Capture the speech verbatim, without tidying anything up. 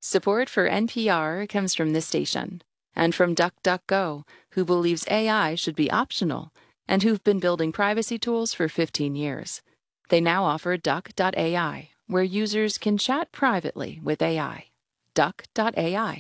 Support for N P R comes from this station and from DuckDuckGo, who believes A I should be optional and who've been building privacy tools for fifteen years. They now offer Duck dot A I, where users can chat privately with A I. Duck dot A I.